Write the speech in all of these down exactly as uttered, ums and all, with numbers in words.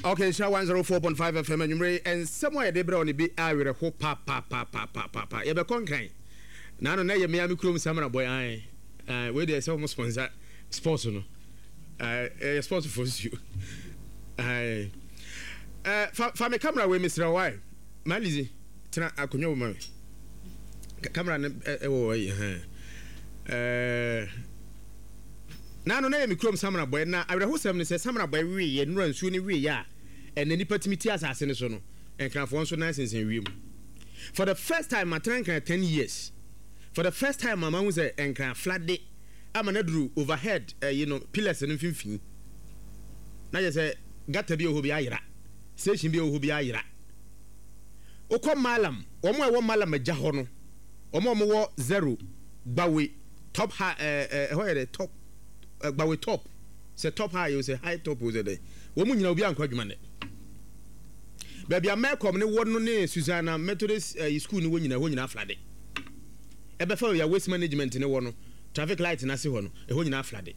Okay, show one oh four point five F M and somewhere they brought on the I will hope papa papa papa papa. You be conquering. Now no you Miami Chrome Samana boy I uh where there's almost sponsor sports no. Uh sports for you. I uh for my camera with Mister Why. Malizi tena akonyo ma. Camera e wo eh eh na no na ye mikrom samana boy na awrehosam ne se samana boy wi ye nura nsuo ne wi ya en ni patimiti asase ne so no enkrafo nso na sensen wi mu for the first time my train can ten years for the first time mama hu say enkran flade amana duru overhead uh, you know pillars ne mfimfini na je say gata bi ohobi ayira station bi ohobi ayira okọ malam omo e wo malam agya ho no omo omo wo zero bawe top ha eh eh ho ye top but we top say top high you say high top was there wo mu nyina obi ankwadwuma ne baby amekom ne wo no ne Susanna Methodist uh, school ne wo nyina ho nyina flade e be fa ya waste management ne wo no traffic light na se ho no e ho nyina flade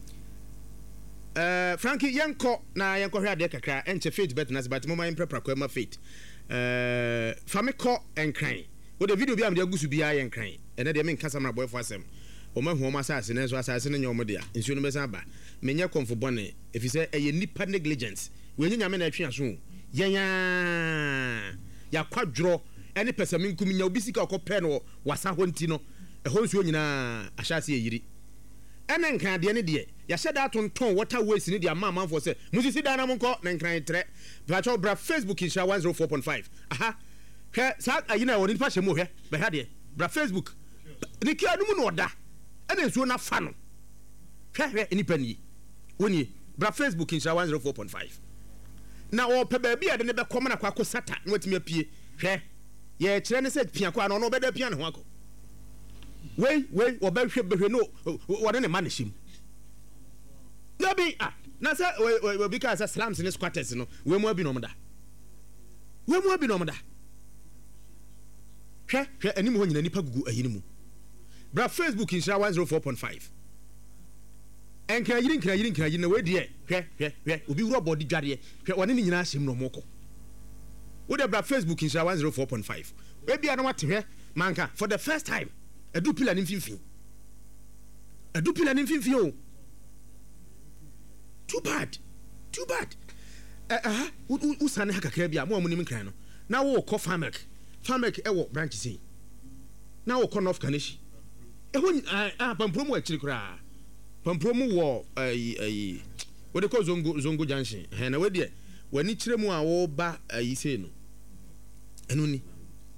eh uh, Frankie yenko na yenko hwe ade kakra enche faith bet na se but mama imprepra kwa ma faith eh uh, famiko enkran wo the video bi am de agusu bia yenkran ene de me nkasa mra boy for asem Oma huoma asase ne so asase ne nyom de a nsuo no besa ba menye komfo bone efise eye nipa negligence we nya nyame na atwe aso yenya ya kwadworo ene pesami nkumi nya obi sika okopɛ no wasa ho nti no ɛho nsuo nyina ahyase yiri ene nkran de ne de ya hyɛ da tonton water waste ne de ama amanfo sɛ musisi da na monko ne nkran tre bracho bra Facebook insha one oh four point five aha hwɛ sa ayina woni pa hyɛ mo hwɛ bɛ ha de bra Facebook ni kia no mu no oda ene nsuo na fa no hwɛ hwɛ enipa ni woni bra Facebook insha one oh four point five na o pe ba bia de ne be kom na kwa kosata na watimi apie hwɛ ye kyerɛ ne sɛ pia kwa no no be da pia ne ho akɔ wei wei o ba hwɛ behwɛ no wo de ne ma ne shim no bi ah na sɛ we bi ka sɛ slums ne squatters no we mu abi no mda we mu abi no mda hwɛ hwɛ anim ho nyina nipa gugu ahinimu bra Facebook insha one oh four point five enkra yiri nkra yiri nkra yiri na we die hwɛ hwɛ hwɛ obi wuro body dware hwɛ wone ni nyina ahyem no moko wo de bra Facebook insha one oh four point five we bia na wate hwɛ manka for the first time adu pila ni mfimfin adu pila ni mfimfin o too bad too bad eh ah u sane hakakra bia mo amunim nkran no na wo kɔ farmek farmek e wo branch sei na wo kɔ North Kaneshi ehun ah pampromo akiri kura pampromo wo ai ai wo de ko zongo zongo junction he na we de wani kire mu a wo ba ai sei no enu ni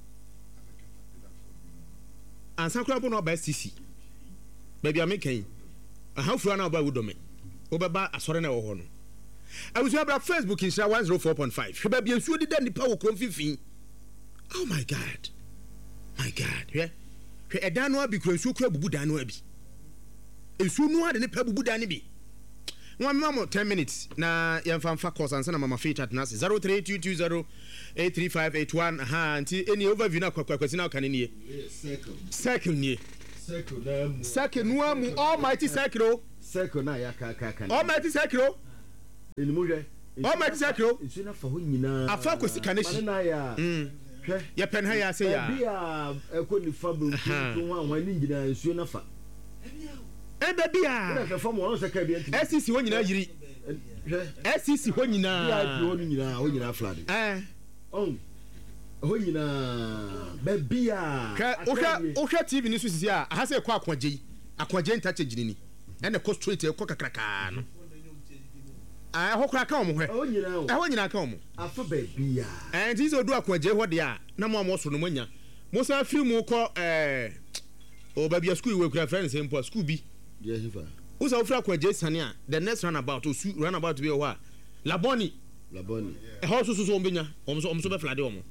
ansan kura bo no ba C C baby amekan aha fura na ba wudome wo ba ba asore na wo ho no abusu abra Facebook insha one oh four point five hwe ba bi ensuo di da nipa wo krom fifin oh my god my god hwe hwe edan no abi kura ensuo kura bubu dan no abi ensuo no ade ne pa bubu dan ne bi nwa mama ten minutes na yemfa mfa course ansa na mama fit at na zero three two two zero eight three five eight one ha anti any overview na kwakwakwasi na kan ne circle circle nie circle na mu circle no amu almighty circle circle na ya ka ka kan almighty circle enimu hwe almighty circle isu na fa ho nyina afa kwasi kaneshi na ya mm hwe ya pen ha ya se ya bia ekɔ ni fa bu to wa wa ni nyina isu na fa e ba bia na fa mo on se ka bia nti S C C ho nyina yiri S C C ho nyina bia ho nyina ho nyina flat eh on ho nyina ba bia o hwa o hwa T V ni so sisi a ha se kɔ akwaje akwaje ntache ginini ene kɔ straight e kɔ kakraka no ah ho kra ka omo hwe ho nyina eh ho nyina ka omo afa ba bia eh nti so do akwaje ho de a na mo amo so no manya mo sa fi mu kɔ eh o ba bia school we kura friends empo school bi yes fa usa ofra akwaje sane a the next roundabout o su roundabout bi ho a laboni laboni eh ho so so so ombenya omo so omo so be flade omo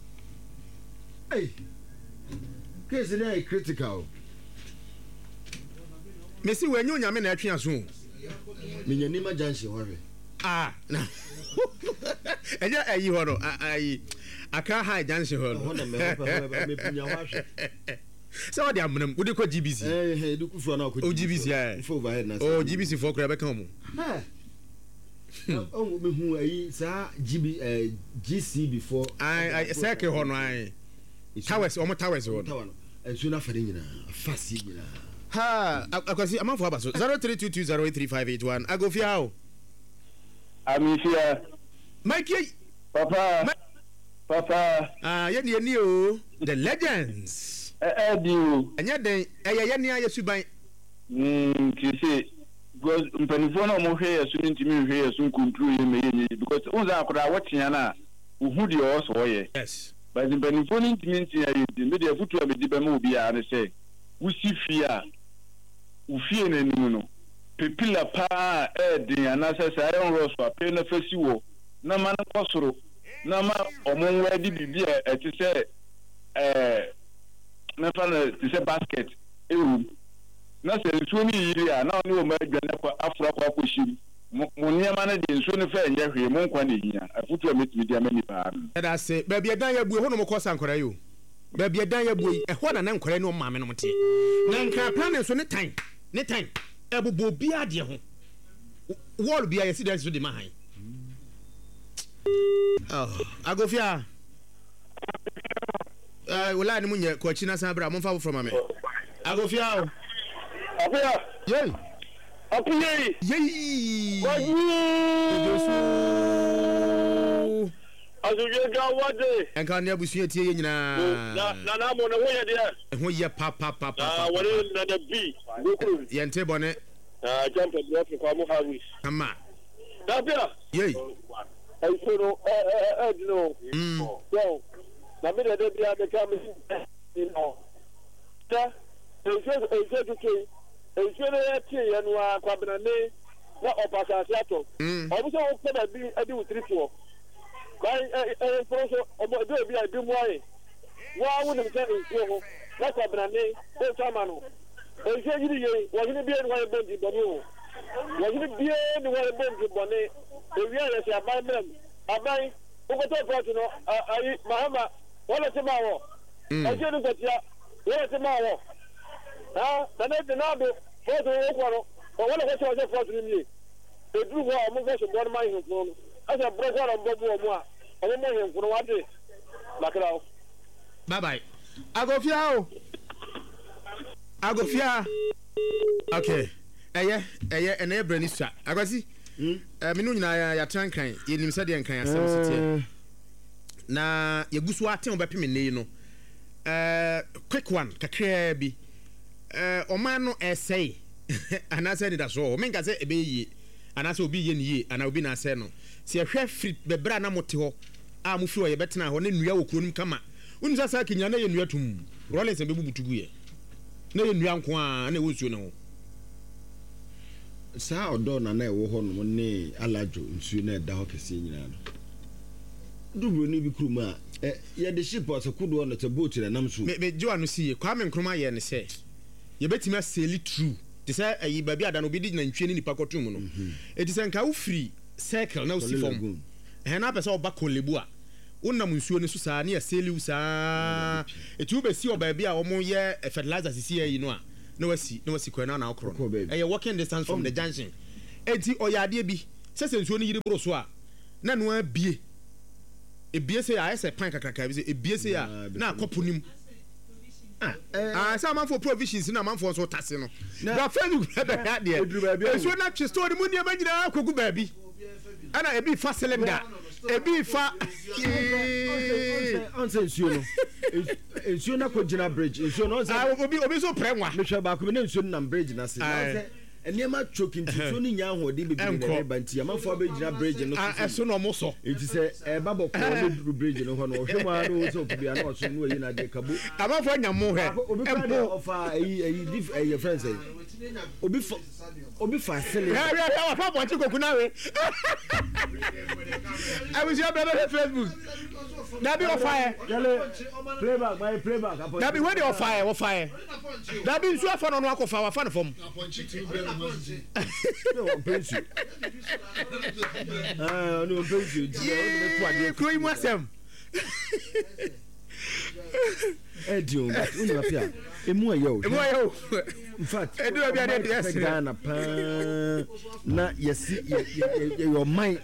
eh case na critical Messi we nyu nyame na atwe aso minyani ma janshi hore ah na eja ayi ho no ayi aka high janshi ho no ho na me ho me punya ho ahwe so what am we dey call G B C eh eh du kufu na ko G B C eh for overhead na oh G B C for kra be kan mo eh Oh, me who I sa G B uh, G C before. I I circle ho no ai. Towers, omo towers ho. And soon after nyina fast nyina. Ha, akwasi amanfo aba so zero three two two zero eight three five eight one. Agofia o. Amifia. Mikey. Papa. Ma- Papa. Ah, ye ni ni o. The legends. Eh eh di o. Anya den eye ye ni ayesuban. Mm, kisi. Because mpanifo na mo hwe yesu ntimi hwe yesu control ye meye because unza akora wotia na uhu de oso ye. Yes. But mpanifo ni ntimi ntia ye me de futu amedi ba ma obi a ne say wusi fia ufie na nimu no pepila pa e din anase say iron ross wa pe na fasi wo na ma na kosoro na ma omonwa di bibia e ti say eh na fa na ti say basket ewu na se nsuo ni yiri a na oni o ma adwane kwa afura kwa koshim mo niama na de nsuo ni fa enye hwe mo nkwa na hia afutu ametimi dia mani pa e da se ba bia dan ya bu ho no mo kosa nkora yo ba bia dan ya bu e ho na na nkora ni o maame no mte na nkra plan nso ne time ne time e bobo bia de ho wall bia yesi dan so de ma han oh Agofia eh wala ni munye ko china san bra mo fa from ame Agofia o Apia yey apia yey waji Josu azuje ga wade enka ne abusu etie ye nyina na na na mo na wo ye de ho ye pa pa pa pa ah wale na na b goku ye nte bone ah jump the block kwa mo harris kama apia yey ai so eh eh eh no mm so na me de bia me ka me ni no ta eje eje tuke eje na tie ye no akwabena ne na opasa asiato obi so ko da bi adi utrifo kai eh proso obo de bi adi mu aye wa wu ne se eje ho na akwabena ne o chama no eje yiri ye wo ni bi en wa bendi boni o wo ni bi en wa bendi boni e wi ya se abai mem abai o ko to pro no ayi mahama wala se mawo eje ni gatia wala se mawo ah tane dinado foto wo kwaro o wala ko so foto ni mi e dru ho o mo go so bon ma hin fun asa bro kwaro mbobu o mo a o mo hin fun wade makra o bye bye Agofia o Agofia okay eye eye ene ebrani sua akwasi eh me no nyina ya trankan ye nim se de nkan asem sitie na ye gusu aten obepem ne no eh quick one kakra bi eh oman no essay anase da so me nka se ebe yi anase obi ye ni yi ana obi na se no se hwe free bebra na mote ho a mo fi o ye betena ho ne nua wokuonum kama unu sa sa kinya na ye nua tum rollins be bubutugu ye na ye nua nko a na wosuo ne ho sa odo na na ewo ho no ne alajo nsuo na da ho kese nyina no dubro ni bi kuruma eh ye de ship o se kudo no te boat na nam so me me jo anu sie kwa me nkroma ye ne se ye betimi aseli true te se ayi ba bi ada no bi di na ntwe ni nipa kotum no e te se nka wo free circle na usi form eh na pesa oba kolebu a wonnam nsuo ne so saa ne aseli usa e tu be si oba bi a wo mo ye fertilizer sisi ayi no a no wasi no wasi kwana na okro no eh walking distance from the junction enti oyade bi se se nsuo ne yiri bro so a na no abie ebie se ya ese pan kakraka bi se ebie se ya na akoponim ah ah sa man for provisions na man for so tase no na Facebook be ha de nsuo na twe store mu ne ma nyina akogu ba bi ana ebi fa cylinder ebi fa onse nsuo no nsuo na ko gina bridge nsuo no onse obi obi so prenwa me hwe ba ko me nsuo na bridge na se onse enema choking nsuo ni nya ho de bebi na ba nti amafo be gina bridge no so eso no mo so enti se e babo ko le bridge no ho no hwe ma no so bia na so no yi na de kabo amafo nya mo hwe obi fa ofa eyi eyi dif eyi friends eyi obi fa obi fa sele ya ya ya wa fa bo chiko kuna we I was your brother on Facebook that be on fire playback my playback that be where they on fire on fire that be so fa no no akofa wa fa no fom no pensi ah no pensi dia kro imu asem eh dio unu afia emu ayo emu ayo in fact edu obi ade de yes Ghana pa na yes your mind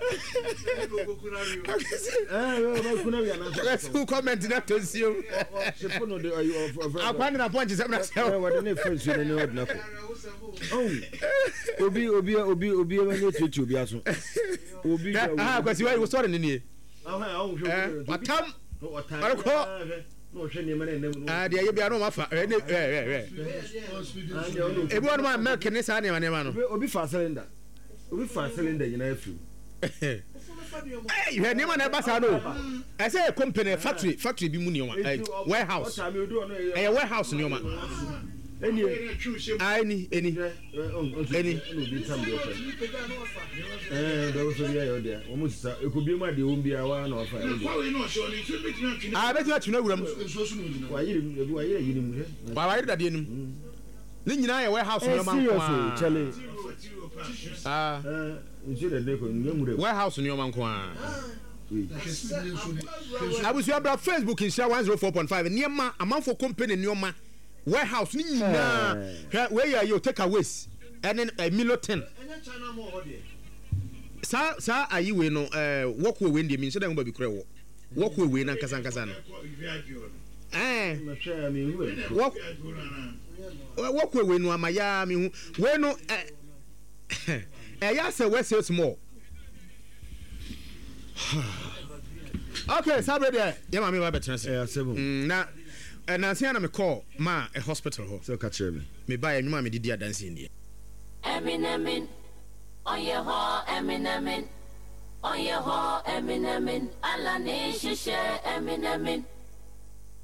ah we kuna we na let's who comment na to see you shepo de akwani na point se na se we de na friends we na na ko oh obi obi obi obi we na tutu obi aso obi ah kwasi we sorry ni ni ah ah watam Marco no hwe ni mane nem no ah de ye bia no mafa eh eh eh ebi wonu ma milk ni sa ne ma ne ma no obi fa cylinder obi fa cylinder nyina afi eh ye ni ma na ba sa no I say company factory factory bi mu ni o ma warehouse eh warehouse ni o ma eni ah eni eni eni eh do so bia yo dia o mu sisa e ko bi ma de o bia wa na ofa ah be tu na wuram wa yiri wa yiri yiri mu he wa wa yiri da de nim ni nyina ye warehouse ni o ma ko chale ah eh nje de de ko nyamure warehouse ni o ma nko ah abusu abra Facebook in share one oh four point five niema amanfo company ni o ma warehouse ni nyina where you you take aways and then a miloten sa sa ayi we no eh work we ndie mi so da ngo ba bi kure wo work we na nkasa nkasa no eh work work we no amaya mi hu we no eh eh ya say we say small okay sabre there ya ma me ba betre say eh seven na na say na me call ma a hospital ho so catch me me buy anwuma me didi adanse ndie Eminem on your ho Eminem on your ho Eminem ala ne shishe Eminem